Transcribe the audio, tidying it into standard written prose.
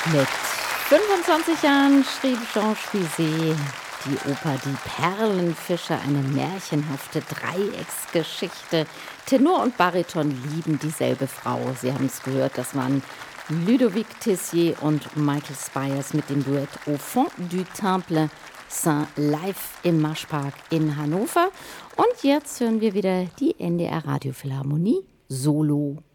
Mit 25 Jahren schrieb Georges Bizet die Oper Die Perlenfische, eine märchenhafte Dreiecksgeschichte. Tenor und Bariton lieben dieselbe Frau. Sie haben es gehört, das waren Ludovic Tessier und Michael Spyers mit dem Duett Au fond du Temple Saint live im Marschpark in Hannover. Und jetzt hören wir wieder die NDR Radiophilharmonie Solo.